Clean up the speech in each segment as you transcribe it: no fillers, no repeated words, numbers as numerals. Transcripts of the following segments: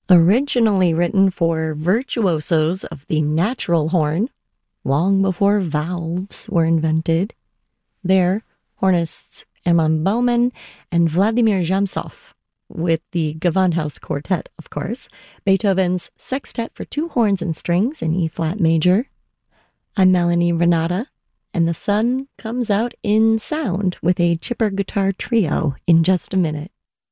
Originally written for virtuosos of the natural horn, long before valves were invented. There, hornists Hermann Baumann and Vladimir Jamsov, with the Gewandhaus Quartet, of course, Beethoven's Sextet for two horns and strings in E-flat major. I'm Melanie Renata, and the sun comes out in sound with a chipper guitar trio in just a minute.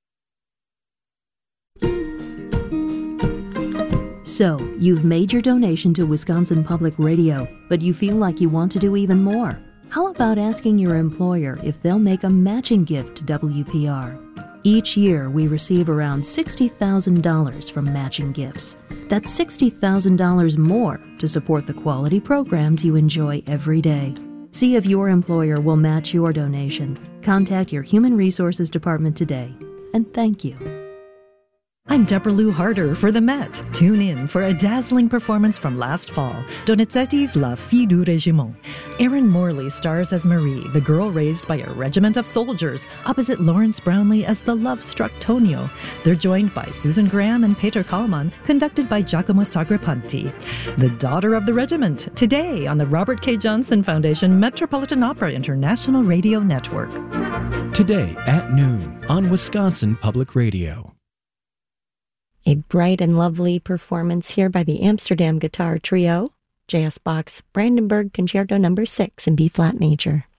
So, you've made your donation to Wisconsin Public Radio, but you feel like you want to do even more. How about asking your employer if they'll make a matching gift to WPR? Each year, we receive around $60,000 from matching gifts. That's $60,000 more to support the quality programs you enjoy every day. See if your employer will match your donation. Contact your Human Resources Department today. And thank you. I'm Deborah Lou Harder for the Met. Tune in for a dazzling performance from last fall, Donizetti's La Fille du Régiment. Erin Morley stars as Marie, the girl raised by a regiment of soldiers, opposite Lawrence Brownlee as the love-struck Tonio. They're joined by Susan Graham and Peter Kallman, conducted by Giacomo Sagrapanti. The Daughter of the Regiment, today on the Robert K. Johnson Foundation Metropolitan Opera International Radio Network. Today at noon on Wisconsin Public Radio. A bright and lovely performance here by the Amsterdam Guitar Trio, J.S. Bach's Brandenburg Concerto No. 6 in B-flat major.